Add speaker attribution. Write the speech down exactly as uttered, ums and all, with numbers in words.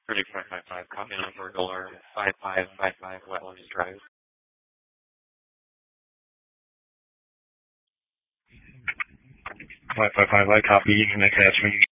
Speaker 1: thirty-five fifty-five, copy on Vergler, five five five five Wetlands Drive.
Speaker 2: five five five, I copy, Unit attachment